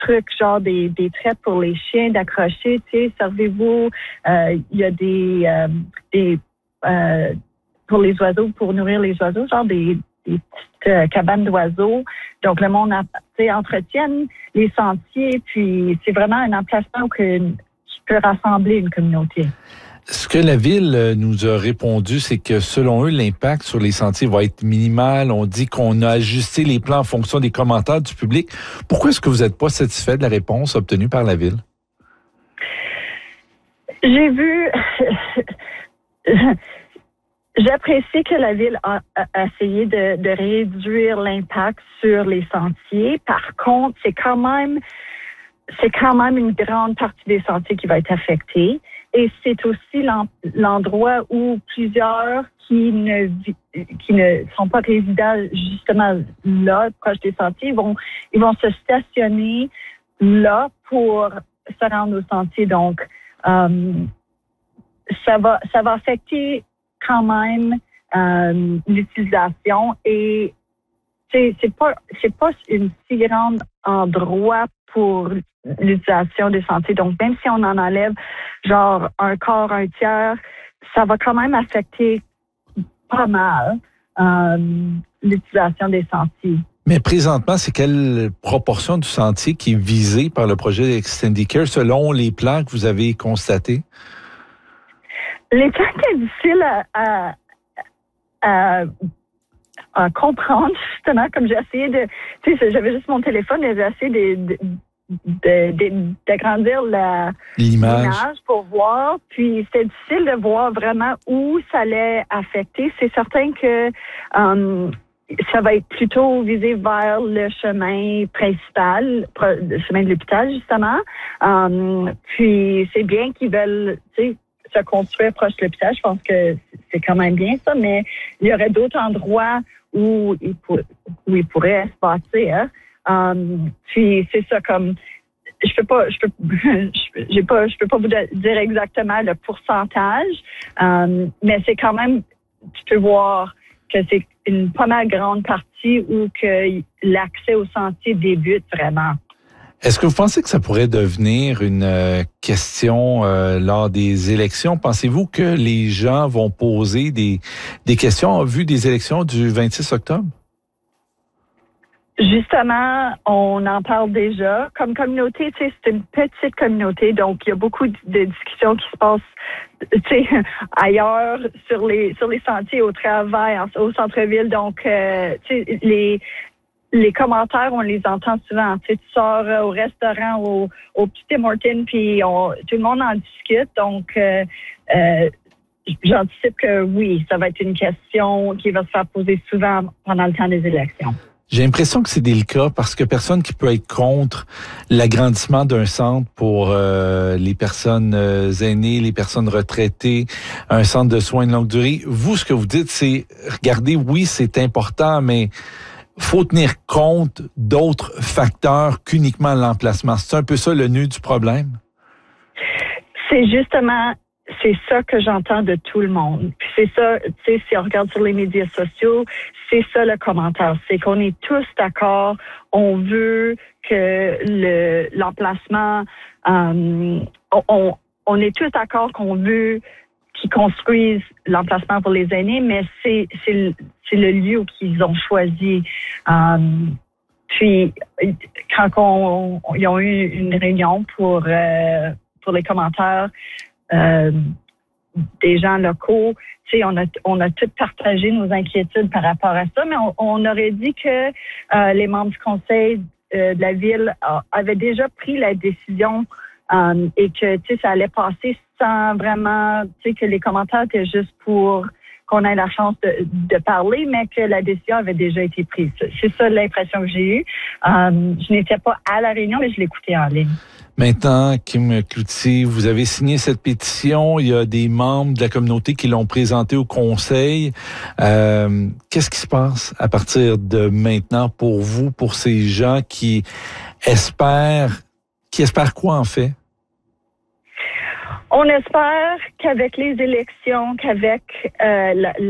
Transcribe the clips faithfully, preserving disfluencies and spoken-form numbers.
trucs, genre des, des traites pour les chiens d'accrocher, tu sais, servez-vous. Euh, Il y a des, euh, des euh, pour les oiseaux, pour nourrir les oiseaux, genre des, des petites euh, cabanes d'oiseaux. Donc, le monde a, tu sais, entretienne les sentiers, puis c'est vraiment un emplacement où que, qui peut rassembler une communauté. Ce que la Ville nous a répondu, c'est que selon eux, l'impact sur les sentiers va être minimal. On dit qu'on a ajusté les plans en fonction des commentaires du public. Pourquoi est-ce que vous n'êtes pas satisfait de la réponse obtenue par la Ville? J'ai vu... J'apprécie que la Ville a, a essayé de, de réduire l'impact sur les sentiers. Par contre, c'est quand même... c'est quand même une grande partie des sentiers qui va être affectée. Et c'est aussi l'endroit où plusieurs qui ne qui ne sont pas résidents justement là, proche des sentiers, vont ils vont se stationner là pour se rendre au sentier. Donc, euh, ça va ça va affecter quand même euh, l'utilisation et c'est c'est pas c'est pas une si grande endroit pour l'utilisation des sentiers. Donc, même si on en enlève genre un quart, un tiers, ça va quand même affecter pas mal euh, l'utilisation des sentiers. Mais présentement, c'est quelle proportion du sentier qui est visée par le projet Extendicare selon les plans que vous avez constatés? Les plans étaient difficiles à, à, à à comprendre, justement, comme j'ai essayé de... Tu sais, j'avais juste mon téléphone et j'ai essayé de, de, de, d'agrandir la, l'image. l'image pour voir. Puis, c'était difficile de voir vraiment où ça allait affecter. C'est certain que um, ça va être plutôt visé vers le chemin principal, le chemin de l'hôpital, justement. Um, puis, c'est bien qu'ils veulent, tu sais, se construire proche de l'hôpital. Je pense que c'est quand même bien ça, mais il y aurait d'autres endroits où il, pour, où il pourrait se passer. Hein? Um, puis c'est ça, comme je peux pas, je peux, j'ai pas, je peux pas vous dire exactement le pourcentage, um, mais c'est quand même, tu peux voir que c'est une pas mal grande partie où que l'accès au sentier débute vraiment. Est-ce que vous pensez que ça pourrait devenir une euh, question euh, lors des élections? Pensez-vous que les gens vont poser des, des questions en vue des élections du vingt-six octobre? Justement, on en parle déjà. Comme communauté, tu sais, c'est une petite communauté, donc il y a beaucoup de discussions qui se passent, tu sais, ailleurs, sur les sur les sentiers, au travail, au centre-ville. Donc, euh, tu sais, les Les commentaires, on les entend souvent. Tu sais, tu sors au restaurant, au, au petit Tim Hortons, puis on, tout le monde en discute. Donc, euh, euh, j'anticipe que oui, ça va être une question qui va se faire poser souvent pendant le temps des élections. J'ai l'impression que c'est délicat parce que personne qui peut être contre l'agrandissement d'un centre pour euh, les personnes euh, aînées, les personnes retraitées, un centre de soins de longue durée. Vous, ce que vous dites, c'est, regardez, oui, c'est important, mais faut tenir compte d'autres facteurs qu'uniquement l'emplacement. C'est un peu ça le nœud du problème? C'est justement, c'est ça que j'entends de tout le monde. Puis c'est ça, tu sais, si on regarde sur les médias sociaux, c'est ça le commentaire. C'est qu'on est tous d'accord, on veut que le l'emplacement, euh, on, on est tous d'accord qu'on veut qui construisent l'emplacement pour les aînés, mais c'est c'est c'est le lieu qu'ils ont choisi. Um, puis quand on, on, ils ont eu une réunion pour euh, pour les commentaires euh, des gens locaux, tu sais, on a on a tout partagé nos inquiétudes par rapport à ça, mais on, on aurait dit que euh, les membres du conseil euh, de la ville euh, avaient déjà pris la décision um, et que tu sais ça allait passer sans vraiment, tu sais, que les commentaires étaient juste pour qu'on ait la chance de, de parler, mais que la décision avait déjà été prise. C'est ça l'impression que j'ai eue. Um, je n'étais pas à la réunion, mais je l'écoutais en ligne. Maintenant, Kim Cloutier, vous avez signé cette pétition. Il y a des membres de la communauté qui l'ont présentée au conseil. Euh, qu'est-ce qui se passe à partir de maintenant pour vous, pour ces gens qui espèrent, qui espèrent quoi en fait? On espère qu'avec les élections, qu'avec euh, la, la,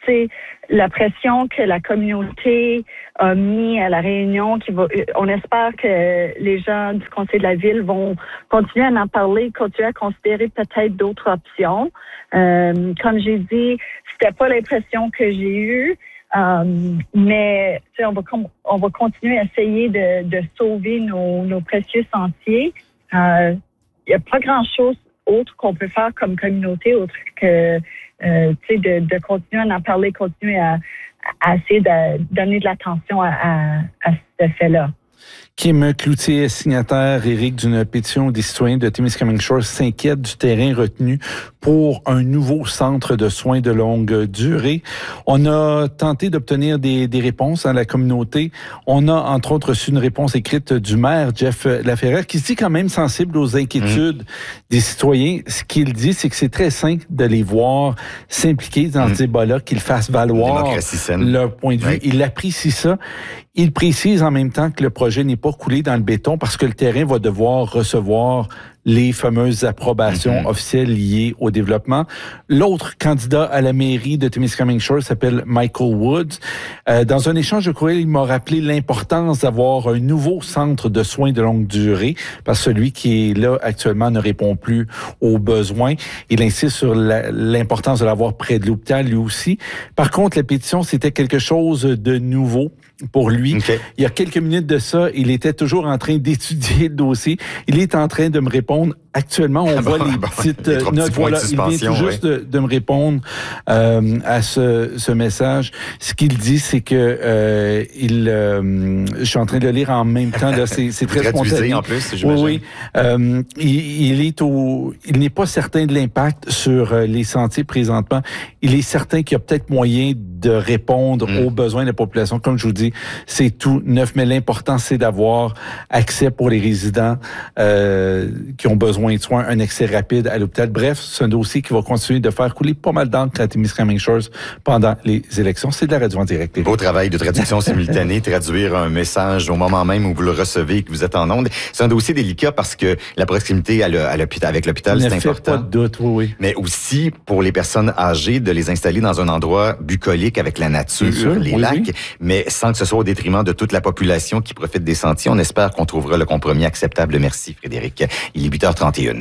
c'est la pression que la communauté a mis à la réunion. Qui va, on espère que les gens du conseil de la ville vont continuer à en parler, continuer à considérer peut-être d'autres options. Euh, comme j'ai dit, c'était pas l'impression que j'ai eue. Um, mais on va on va continuer à essayer de, de sauver nos, nos précieux sentiers. Il euh, n'y a pas grand-chose autre qu'on peut faire comme communauté, autre que euh, de, de continuer à en parler, continuer à, à essayer de donner de l'attention à, à, à ce fait-là. Kim Cloutier, signataire, Éric, d'une pétition des citoyens de Témiscamingue Shores, s'inquiète du terrain retenu pour un nouveau centre de soins de longue durée. On a tenté d'obtenir des, des réponses à la communauté. On a, entre autres, reçu une réponse écrite du maire, Jeff Laferrière, qui se dit quand même sensible aux inquiétudes mmh. des citoyens. Ce qu'il dit, c'est que c'est très simple de les voir s'impliquer dans mmh. ce débat-là, qu'ils fassent valoir leur point de vue. Oui. Il apprécie ça. Il précise en même temps que le projet n'est pas coulé dans le béton parce que le terrain va devoir recevoir les fameuses approbations mm-hmm. officielles liées au développement. L'autre candidat à la mairie de Témiscamingue Shores s'appelle Michael Woods. Euh, dans un échange de courriel, il m'a rappelé l'importance d'avoir un nouveau centre de soins de longue durée parce que celui qui est là actuellement ne répond plus aux besoins. Il insiste sur la, l'importance de l'avoir près de l'hôpital lui aussi. Par contre, la pétition, c'était quelque chose de nouveau pour lui. Okay. Il y a quelques minutes de ça, il était toujours en train d'étudier le dossier. Il est en train de me répondre. Actuellement, on voit les petites les notes. Voilà, il vient tout juste oui. de, de me répondre euh, à ce, ce message. Ce qu'il dit, c'est que euh, il, euh, je suis en train de le lire en même temps. Là, c'est, c'est très spontané. En plus, j'imagine. Oui, oui. Euh, il, il est au, il n'est pas certain de l'impact sur les sentiers présentement. Il est certain qu'il y a peut-être moyen de répondre mmh. aux besoins de la population. Comme je vous dis, c'est tout neuf, mais l'important, c'est d'avoir accès pour les résidents euh, qui ont besoin de soins, un accès rapide à l'hôpital. Bref, c'est un dossier qui va continuer de faire couler pas mal d'encre à Témiscamingue Shores pendant les élections. C'est de la radio en direct. Beau travail de traduction simultanée, traduire un message au moment même où vous le recevez et que vous êtes en onde. C'est un dossier délicat parce que la proximité à, le, à l'hôpital, avec l'hôpital, c'est important. Pas de doute, oui, oui. Mais aussi, pour les personnes âgées, de les installer dans un endroit bucolique avec la nature, sûr, les oui, lacs, oui. mais sans que ce soit au détriment de toute la population qui profite des sentiers. On espère qu'on trouvera le compromis acceptable. Merci, Frédéric. Il est huit heures trente et une.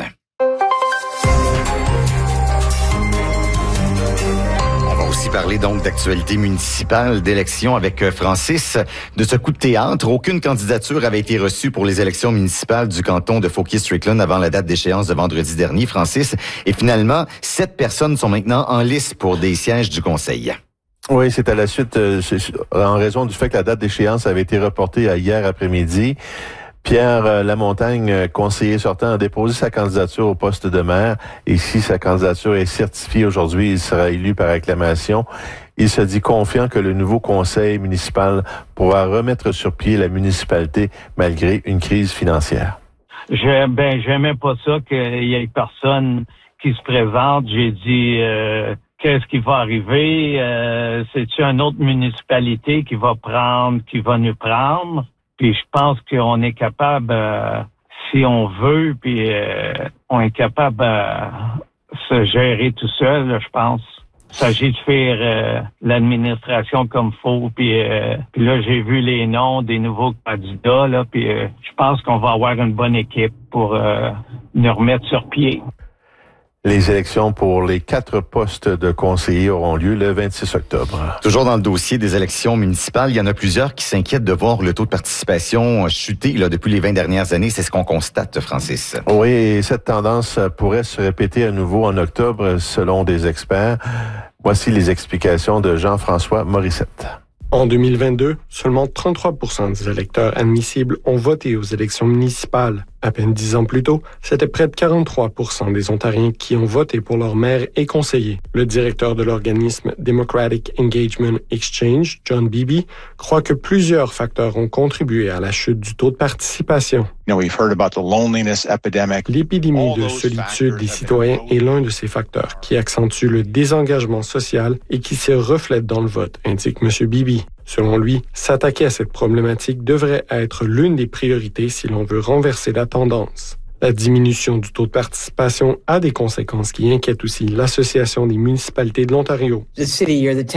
Parler donc d'actualité municipale, d'élections avec Francis. De ce coup de théâtre, aucune candidature avait été reçue pour les élections municipales du canton de Fauquier-Strickland avant la date d'échéance de vendredi dernier, Francis. Et finalement, sept personnes sont maintenant en liste pour des sièges du conseil. Oui, c'est à la suite, euh, en raison du fait que la date d'échéance avait été reportée à hier après-midi. Pierre Lamontagne, conseiller sortant, a déposé sa candidature au poste de maire. Et si sa candidature est certifiée aujourd'hui, il sera élu par acclamation. Il se dit confiant que le nouveau conseil municipal pourra remettre sur pied la municipalité malgré une crise financière. Je, ben, j'aimais pas ça qu'il y ait personne qui se présente. J'ai dit, euh, qu'est-ce qui va arriver? Euh, c'est-tu une autre municipalité qui va prendre, qui va nous prendre? Puis je pense qu'on est capable, euh, si on veut, puis euh, on est capable de euh, se gérer tout seul, là, je pense. Il s'agit de faire euh, l'administration comme faut. Puis, euh, puis là, j'ai vu les noms des nouveaux candidats, là, puis euh, je pense qu'on va avoir une bonne équipe pour euh, nous remettre sur pied. Les élections pour les quatre postes de conseillers auront lieu le vingt-six octobre. Toujours dans le dossier des élections municipales, il y en a plusieurs qui s'inquiètent de voir le taux de participation chuter là, depuis les vingt dernières années. C'est ce qu'on constate, Francis. Oui, et cette tendance pourrait se répéter à nouveau en octobre, selon des experts. Voici les explications de Jean-François Morissette. En deux mille vingt-deux, seulement trente-trois pour cent des électeurs admissibles ont voté aux élections municipales. À peine dix ans plus tôt, c'était près de quarante-trois pour cent des Ontariens qui ont voté pour leur maire et conseiller. Le directeur de l'organisme Democratic Engagement Exchange, John Beebe, croit que plusieurs facteurs ont contribué à la chute du taux de participation. L'épidémie de solitude des citoyens est l'un de ces facteurs qui accentue le désengagement social et qui se reflète dans le vote, indique M. Beebe. Selon lui, s'attaquer à cette problématique devrait être l'une des priorités si l'on veut renverser la tendance. La diminution du taux de participation a des conséquences qui inquiètent aussi l'Association des municipalités de l'Ontario. Ce sont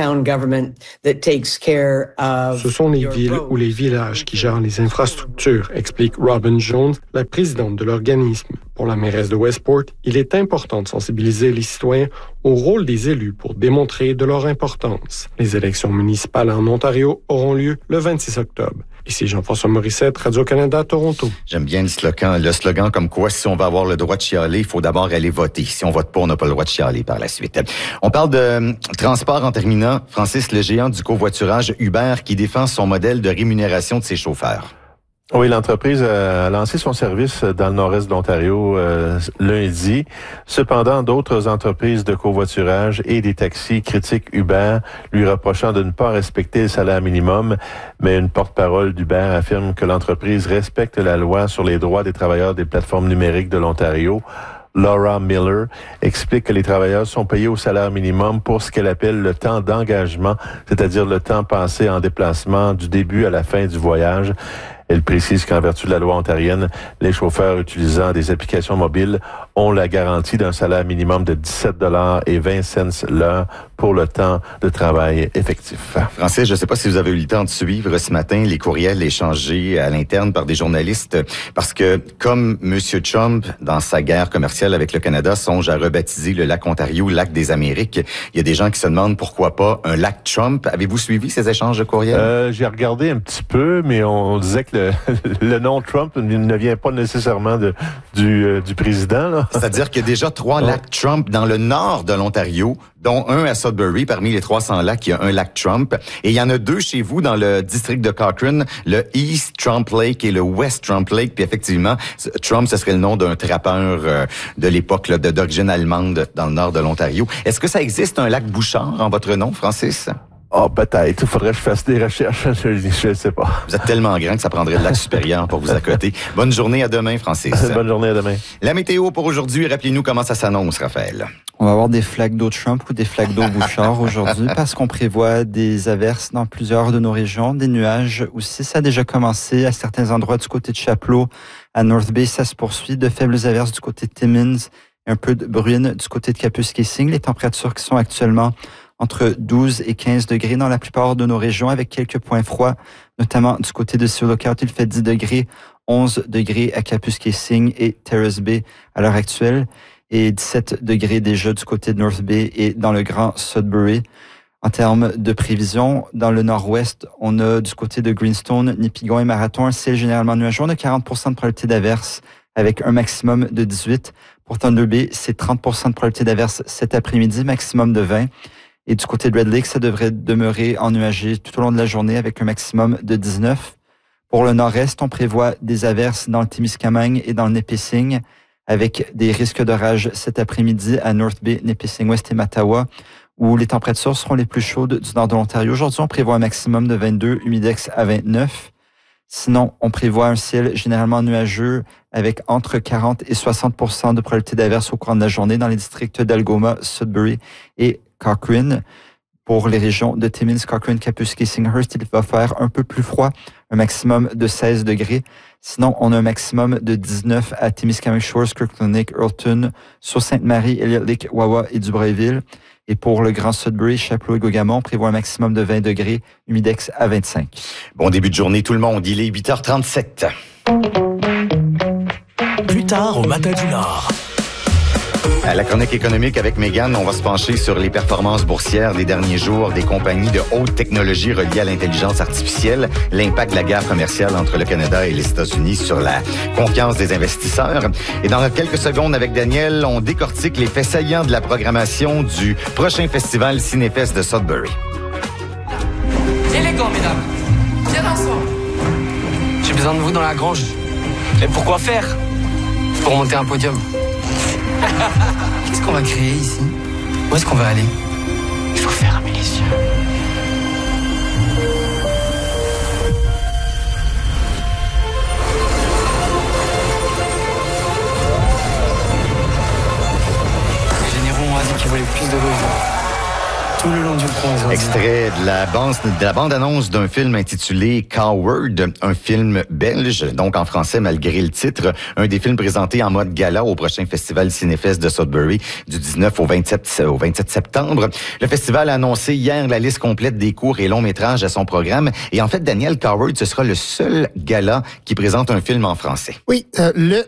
les villes ou les villages qui gèrent les infrastructures, explique Robin Jones, la présidente de l'organisme. Pour la mairesse de Westport, il est important de sensibiliser les citoyens au rôle des élus pour démontrer de leur importance. Les élections municipales en Ontario auront lieu le vingt-six octobre. Ici Jean-François Morissette, Radio-Canada, Toronto. J'aime bien le slogan, le slogan comme quoi, si on va avoir le droit de chialer, il faut d'abord aller voter. Si on vote pas, on n'a pas le droit de chialer par la suite. On parle de transport en terminant. Francis, le géant du covoiturage Uber qui défend son modèle de rémunération de ses chauffeurs. Oui, l'entreprise a lancé son service dans le nord-est de l'Ontario euh, lundi. Cependant, d'autres entreprises de covoiturage et des taxis critiquent Uber, lui reprochant de ne pas respecter le salaire minimum. Mais une porte-parole d'Uber affirme que l'entreprise respecte la loi sur les droits des travailleurs des plateformes numériques de l'Ontario. Laura Miller explique que les travailleurs sont payés au salaire minimum pour ce qu'elle appelle le temps d'engagement, c'est-à-dire le temps passé en déplacement du début à la fin du voyage. Elle précise qu'en vertu de la loi ontarienne, les chauffeurs utilisant des applications mobiles ont la garantie d'un salaire minimum de dix-sept dollars et vingt cents l'heure pour le temps de travail effectif. Francis, je ne sais pas si vous avez eu le temps de suivre ce matin les courriels échangés à l'interne par des journalistes, parce que comme M. Trump, dans sa guerre commerciale avec le Canada, songe à rebaptiser le lac Ontario lac des Amériques, il y a des gens qui se demandent pourquoi pas un lac Trump. Avez-vous suivi ces échanges de courriels? Euh, j'ai regardé un petit peu, mais on disait que le, le nom Trump ne vient pas nécessairement de, du, euh, du président, là. C'est-à-dire qu'il y a déjà trois lacs Trump dans le nord de l'Ontario, dont un à Sudbury. Parmi les trois cents lacs, il y a un lac Trump. Et il y en a deux chez vous dans le district de Cochrane, le East Trump Lake et le West Trump Lake. Puis effectivement, Trump, ce serait le nom d'un trappeur euh, de l'époque là, de, d'origine allemande dans le nord de l'Ontario. Est-ce que ça existe un lac Bouchard en votre nom, Francis? Ah, oh, peut-être. Il faudrait que je fasse des recherches. Je ne sais pas. Vous êtes tellement grand que ça prendrait le lac supérieur pour vous accoter. Bonne journée, à demain, Francis. Bonne journée, à demain. La météo pour aujourd'hui, rappelez-nous comment ça s'annonce, Raphaël. On va avoir des flaques d'eau Trump ou des flaques d'eau Bouchard aujourd'hui parce qu'on prévoit des averses dans plusieurs de nos régions, des nuages aussi. Ça a déjà commencé à certains endroits du côté de Chapleau. À North Bay, ça se poursuit. De faibles averses du côté de Timmins et un peu de bruine du côté de Kapuskasing. Les températures qui sont actuellement entre douze et quinze degrés dans la plupart de nos régions, avec quelques points froids, notamment du côté de Seal Lookout, il fait dix degrés, onze degrés à Kapuskasing et Terrace Bay à l'heure actuelle, et dix-sept degrés déjà du côté de North Bay et dans le Grand Sudbury. En termes de prévision, dans le nord-ouest, on a du côté de Greenstone, Nipigon et Marathon un ciel généralement nuageux. On a quarante pour cent de probabilité d'averse avec un maximum de dix-huit. Pour Thunder Bay, c'est trente pour cent de probabilité d'averse cet après-midi, maximum de vingt. Et du côté de Red Lake, ça devrait demeurer ennuagé tout au long de la journée avec un maximum de dix-neuf. Pour le nord-est, on prévoit des averses dans le Témiscamingue et dans le Nipissing avec des risques d'orage cet après-midi à North Bay, Nipissing-Ouest et Mattawa où les températures seront les plus chaudes du nord de l'Ontario. Aujourd'hui, on prévoit un maximum de vingt-deux, humidex à vingt-neuf. Sinon, on prévoit un ciel généralement nuageux avec entre quarante et soixante pour cent de probabilité d'averse au cours de la journée dans les districts d'Algoma, Sudbury et Cochrane. Pour les régions de Timmins, Cochrane, Kapuskasing, Hearst, il va faire un peu plus froid, un maximum de seize degrés. Sinon, on a un maximum de dix-neuf à Témiscamingue Shores, Kirkland Lake, Earlton, Sault-Sainte-Marie, Elliott Lake, Wawa et Dubreuilville. Et pour le Grand Sudbury, Chapleau et Gaugamont, on prévoit un maximum de vingt degrés, humidex à vingt-cinq. Bon début de journée tout le monde, il est huit heures trente-sept. Plus tard au Matin du Nord. À la chronique économique avec Mégane, on va se pencher sur les performances boursières des derniers jours des compagnies de haute technologie reliées à l'intelligence artificielle, l'impact de la guerre commerciale entre le Canada et les États-Unis sur la confiance des investisseurs. Et dans quelques secondes avec Daniel, on décortique les faits saillants de la programmation du prochain festival Cinéfest de Sudbury. Élégant, mesdames. Bien ensemble. J'ai besoin de vous dans la grange. Et pourquoi faire? Pour monter un podium. Qu'est-ce qu'on va créer ici? Où est-ce qu'on va aller? Il faut fermer les yeux. Les généraux ont dit qu'ils voulaient plus de logements. tout le long du pont. Extrait de la bande, de la bande-annonce d'un film intitulé Coward, un film belge, donc en français malgré le titre, un des films présentés en mode gala au prochain festival Cinéfest de Sudbury du dix-neuf au vingt-sept, au vingt-sept septembre. Le festival a annoncé hier la liste complète des courts et longs métrages à son programme. Et en fait, Daniel, Coward, ce sera le seul gala qui présente un film en français. Oui, euh, le